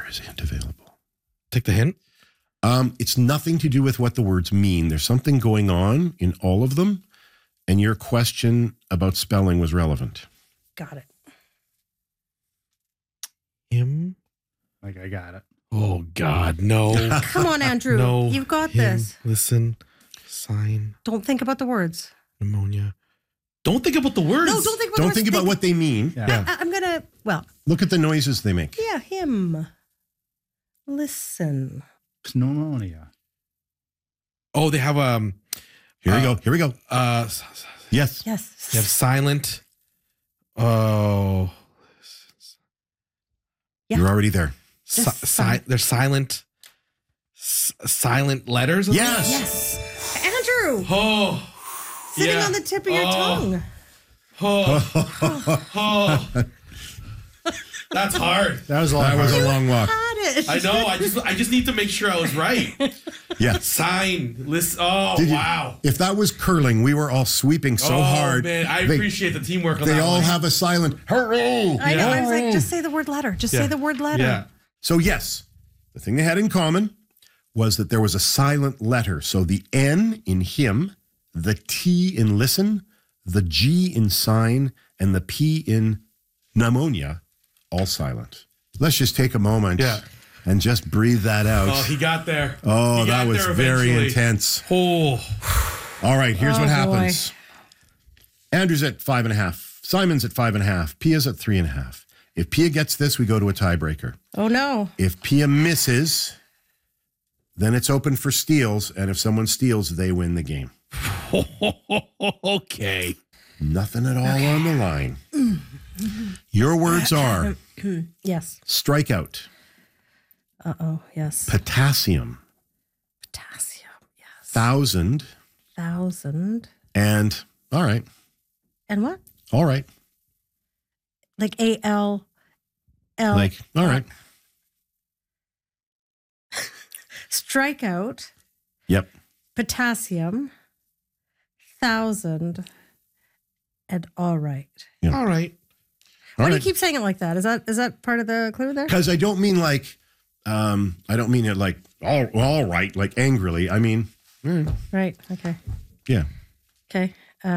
is a hint available. Take the hint. It's nothing to do with what the words mean. There's something going on in all of them, and your question about spelling was relevant. Got it. Him. Like, I got it. Oh, God, no. Come on, Andrew. No. You've got Him. this. Listen. Sign. Don't think about the words. Pneumonia. Don't think about the words. No, don't think about the Don't words. think about what they mean. Yeah. I'm going to, well, Look at the noises they make. yeah, him. Listen. Pneumonia. Oh, they have Here we go. Here we go. Yes. Yes. They have silent. Oh, Yeah. You're already there. They're silent. Silent letters. Yes. Yes. Andrew. Oh, Sitting yeah. on the tip of your tongue. Oh, that's hard. That was a lot. That was a long walk. Had it. I know. I just need to make sure I was right. Yes. Sign. Listen. Oh, Did you- wow. If that was curling, we were all sweeping so hard. Man, I They- appreciate the teamwork on They that all one. have a silent hurry. I know. I was like, just say the word letter. Just say the word letter. Yeah. So yes, the thing they had in common was that there was a silent letter. So the N in him, the T in listen, the G in sign, and the P in pneumonia, all silent. Let's just take a moment and just breathe that out. Oh, he got there. Oh, He got that was there very eventually. intense. Oh, All right, here's Oh, what boy. happens. Andrew's at 5.5. Simon's at 5.5. Pia's at 3.5. If Pia gets this, we go to a tiebreaker. Oh, no. If Pia misses, then it's open for steals. And if someone steals, they win the game. okay. Nothing at all on the line. Your words are Yes. strikeout, Uh-oh. Yes. potassium, Potassium. Yes. 1,000, 1,000. and all right. And what? All right. Like A-L. L. Like, all right. Strikeout. Yep. Potassium. 1,000. And all right. Yeah. All right. Why do you keep saying it like that? Is that part of the clue there? Because I don't mean like, I don't mean it like, all right, like angrily. I mean, Right. Okay. yeah. Okay.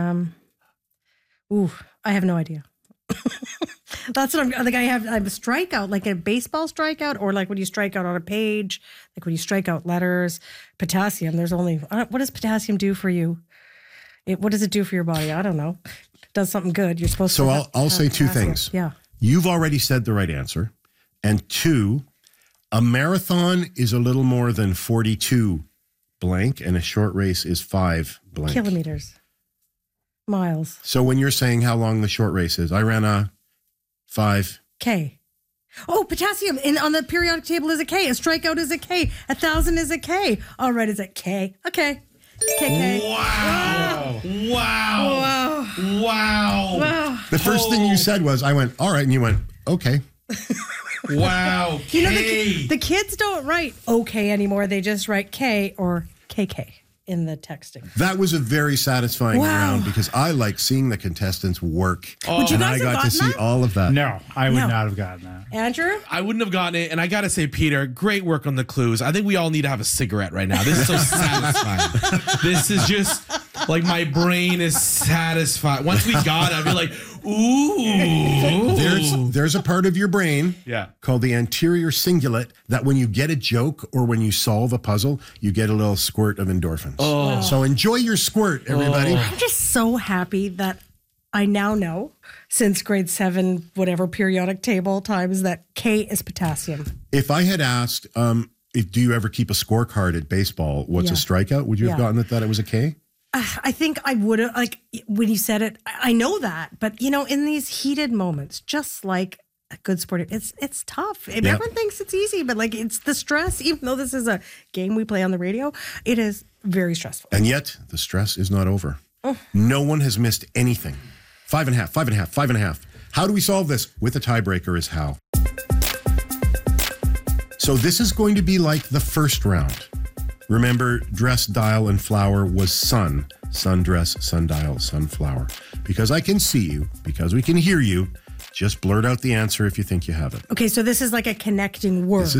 I have no idea. That's what I'm like. I have a strikeout, like a baseball strikeout, or like when you strike out on a page, like when you strike out letters. Potassium. There's only what does potassium do for you? What does it do for your body? I don't know. It does something good. You're supposed So to. I'll say two potassium. things. Yeah. You've already said the right answer. And two, a marathon is a little more than 42 blank, and a short race is 5 blank. Kilometers. Miles. So when you're saying how long the short race is, I ran a 5. K. Oh, potassium on the periodic table is a K. A strikeout is a K. 1,000 is a K. All right, is a K. Okay. KK. Wow. Wow. Wow. Wow. Wow. The first thing you said was, I went, all right. And you went, okay. Wow. You know, K. the kids don't write OK anymore. They just write K or KK in the texting. That was a very satisfying Wow. round because I like seeing the contestants work. Would you And guys I have got to gotten see that? all of that. No, I would No. not have gotten that. Andrew? I wouldn't have gotten it. And I got to say, Peter, great work on the clues. I think we all need to have a cigarette right now. This is so satisfying. This is just like my brain is satisfied. Once we got it, I'd be like, ooh. There's a part of your brain Yeah. called the anterior cingulate that when you get a joke or when you solve a puzzle, you get a little squirt of endorphins. Oh. So enjoy your squirt, everybody. I'm just so happy that I now know since grade 7, whatever periodic table times, that K is potassium. If I had asked, do you ever keep a scorecard at baseball? What's a Yeah. strikeout? Would you have Yeah. gotten that it was a K? I think I would have, like, when you said it, I know that. But, you know, in these heated moments, just like a good sport, it's tough. Everyone thinks it's easy, but, like, it's the stress. Even though this is a game we play on the radio, it is very stressful. And yet, the stress is not over. No one has missed anything. 5.5, 5.5, 5.5. How do we solve this? With a tiebreaker is how. So this is going to be like the first round. Remember, dress, dial, and flower was sun. Sundress, sundial, sunflower. Because I can see you, because we can hear you, just blurt out the answer if you think you have it. Okay, so this is like a connecting word. This is